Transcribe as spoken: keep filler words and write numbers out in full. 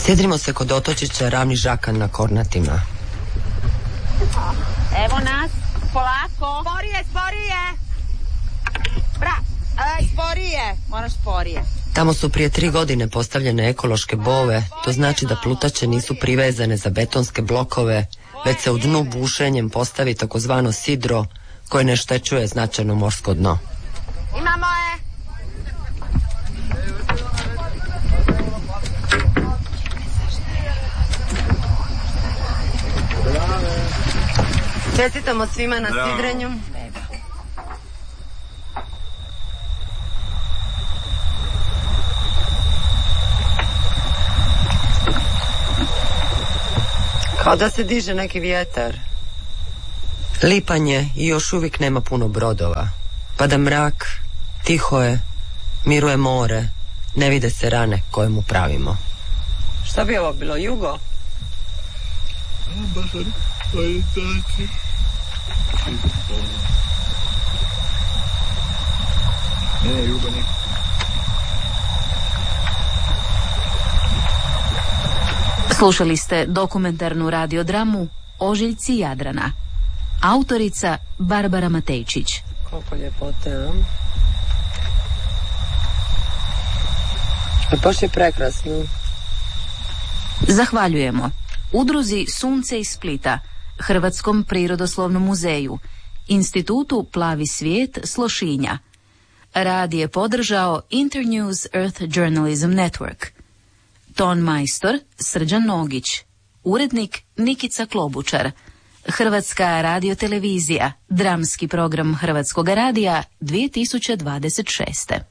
Sjedrimo se kod otočića Ravni Žakan na Kornatima. Evo nas, polako. Sporije, sporije. Bra, aj, sporije. Moraš sporije. Tamo su prije tri godine postavljene ekološke bove, to znači da plutače nisu privezane za betonske blokove, već se u dnu bušenjem postavi takozvano sidro koje ne štećuje značajno morsko dno. Imamo je. Čestitamo svima na sidrenju. Kao da se diže neki vjetar. Lipanj je i još uvijek nema puno brodova. Pada mrak, tiho je, miruje more, ne vide se rane koje mu pravimo. Šta bi ovo bilo, jugo? Ne, jugo nije. Slušali ste dokumentarnu radiodramu Ožiljci Jadrana. Autorica Barbara Matejčić. Koliko ljepote, a? Baš je prekrasno. Zahvaljujemo Udruzi Sunce iz Splita, Hrvatskom prirodoslovnom muzeju, Institutu Plavi svijet Slošinja. Rad je podržao Internews Earth Journalism Network. Ton majstor Srđan Nogić. Urednik Nikica Klobučar. Hrvatska radiotelevizija, dramski program Hrvatskog radija dvije tisuće dvadeset šeste.